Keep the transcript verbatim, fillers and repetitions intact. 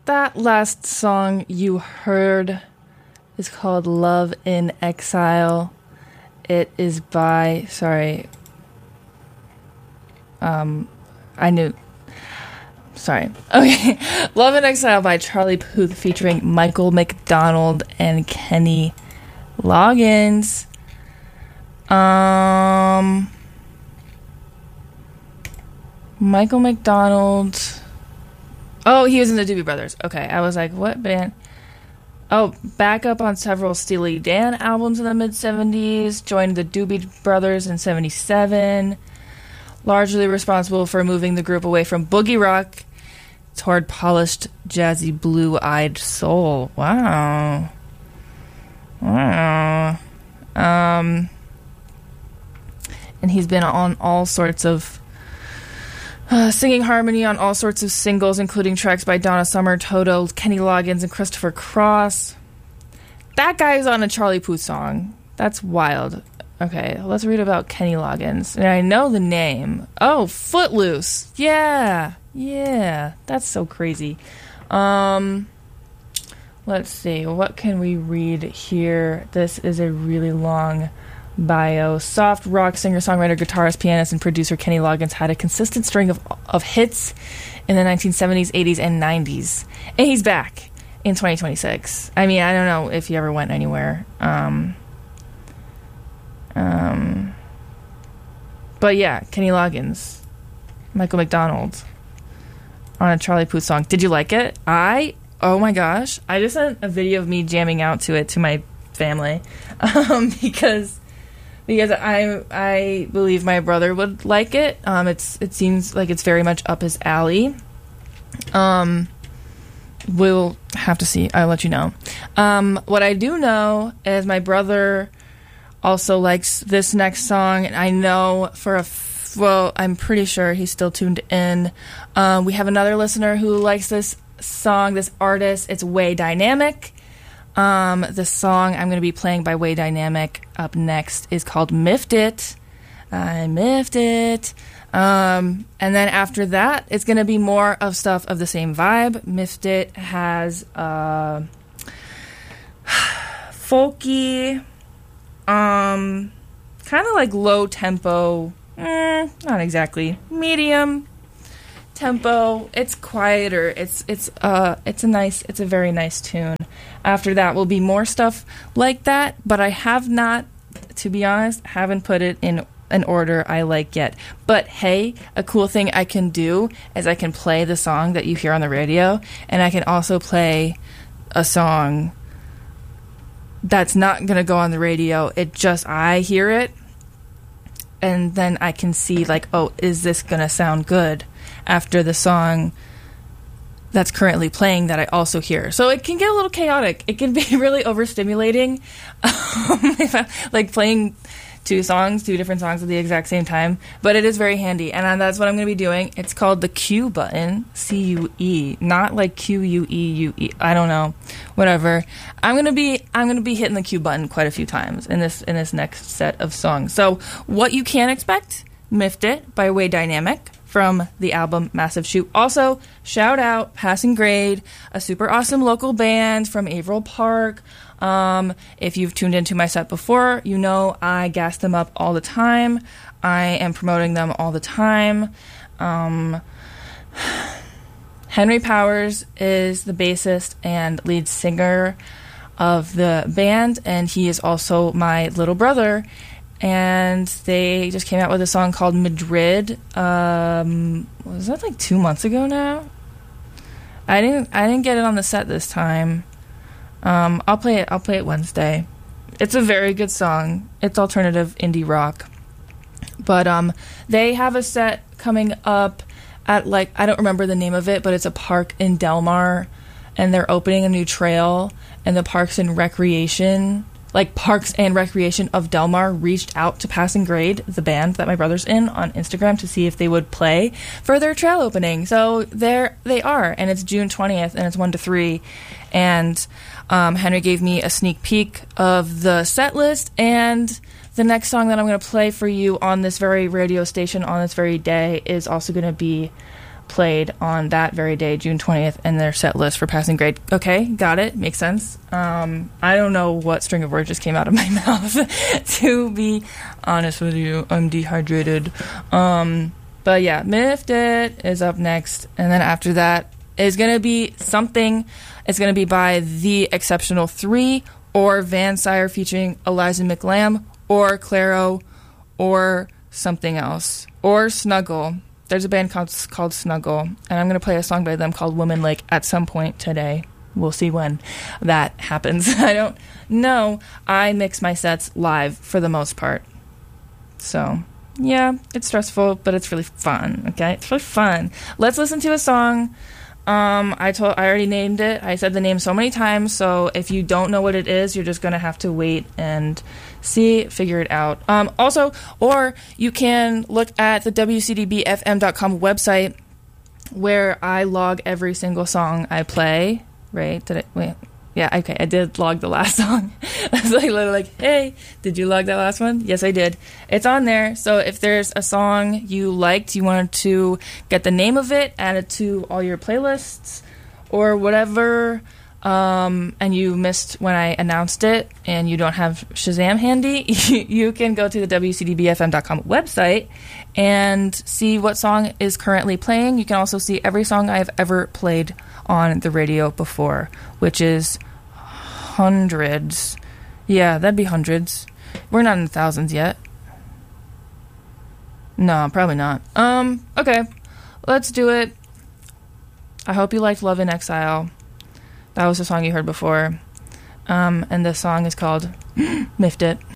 that last song you heard is called Love in Exile. It is by, sorry, um, I knew, sorry. Okay, Love in Exile by Charlie Puth featuring Michael McDonald and Kenny Loggins. Um, Michael McDonald. Oh, he was in the Doobie Brothers. Okay, I was like, what band? Oh, back up on several Steely Dan albums in the mid-seventies. Joined the Doobie Brothers in seventy-seven. Largely responsible for moving the group away from boogie rock toward polished, jazzy, blue-eyed soul. Wow. Wow. Um, and he's been on all sorts of uh, singing harmony on all sorts of singles, including tracks by Donna Summer, Toto, Kenny Loggins, and Christopher Cross. That guy's on a Charlie Puth song. That's wild. Okay, let's read about Kenny Loggins. And I know the name. Oh, Footloose. Yeah. Yeah. That's so crazy. Um, let's see. What can we read here? This is a really long bio. Soft rock singer, songwriter, guitarist, pianist, and producer Kenny Loggins had a consistent string of of hits in the nineteen seventies, eighties, and nineties. And he's back in twenty twenty-six. I mean, I don't know if he ever went anywhere. Um, um, but yeah, Kenny Loggins, Michael McDonald on a Charlie Puth song. Did you like it? I, oh my gosh, I just sent a video of me jamming out to it to my family um, because because I I believe my brother would like it. Um, it's it seems like it's very much up his alley. Um, we'll have to see. I'll let you know. Um, what I do know is my brother also likes this next song, and I know for a f- well, I'm pretty sure he's still tuned in. Um, we have another listener who likes this song, this artist. It's Way Dynamic. Um, the song I'm going to be playing by Way Dynamic up next is called Miffed It. I miffed it. Um, and then after that, it's going to be more of stuff of the same vibe. Miffed It has uh, folky, um, kind of like low tempo, eh, not exactly, medium tempo. It's quieter. It's it's uh it's a nice it's a very nice tune. After that will be more stuff like that, but I have not, to be honest, haven't put it in an order I like yet. But hey, a cool thing I can do is I can play the song that you hear on the radio, and I can also play a song that's not going to go on the radio. It just, I hear it, and then I can see, like, oh, is this going to sound good after the song that's currently playing that I also hear. So it can get a little chaotic. It can be really overstimulating, um, if I, like playing two songs, two different songs at the exact same time. But it is very handy, and that's what I'm going to be doing. It's called the Q button, C U E, not like Q U E U E. I don't know, whatever. I'm gonna be I'm gonna be hitting the Q button quite a few times in this in this next set of songs. So what you can expect: Miffed It by Way Dynamic from the album Massive Shoot. Also, shout out Passing Grade, a super awesome local band from Averill Park. Um, if you've tuned into my set before, you know I gas them up all the time. I am promoting them all the time. Um, Henry Powers is the bassist and lead singer of the band, and he is also my little brother. And they just came out with a song called Madrid. Um, was that like two months ago now? I didn't. I didn't get it on the set this time. Um, I'll play it. I'll play it Wednesday. It's a very good song. It's alternative indie rock. But um, they have a set coming up at, like, I don't remember the name of it, but it's a park in Del Mar, and they're opening a new trail. And the Parks and Recreation. Like, Parks and Recreation of Del Mar reached out to Passing Grade, the band that my brother's in, on Instagram to see if they would play for their trail opening. So there they are, and it's June twentieth, and it's one to three. And um, Henry gave me a sneak peek of the set list, and the next song that I'm going to play for you on this very radio station on this very day is also going to be played on that very day, June twentieth, in their set list for Passing Grade. Okay, got it. Makes sense. Um, I don't know what string of words just came out of my mouth, to be honest with you. I'm dehydrated. Um, but yeah, Miffed It is up next. And then after that is going to be something. It's going to be by The Exceptional Three or Van Sire featuring Eliza McLamb or Clairo or something else. Or Snuggle. There's a band called, called Snuggle, and I'm going to play a song by them called Woman Lake at some point today. We'll see when that happens. I don't know. I mix my sets live for the most part. So, yeah, it's stressful, but it's really fun, okay? It's really fun. Let's listen to a song. Um, I told, I already named it. I said the name so many times, so if you don't know what it is, you're just going to have to wait and see, figure it out. Um, also, or you can look at the W C D B F M dot com website where I log every single song I play, right? Did I, wait, yeah, okay, I did log the last song. I was like, literally like, hey, did you log that last one? Yes, I did. It's on there. So if there's a song you liked, you wanted to get the name of it, add it to all your playlists or whatever, um, and you missed when I announced it and you don't have Shazam handy, you can go to the W C D B F M dot com website and see what song is currently playing. You can also see every song I've ever played on the radio before, which is hundreds. Yeah, that'd be hundreds. We're not in the thousands yet. No, probably not. Um, okay, let's do it. I hope you liked Love in Exile. That was the song you heard before. Um, and this song is called Miffed It.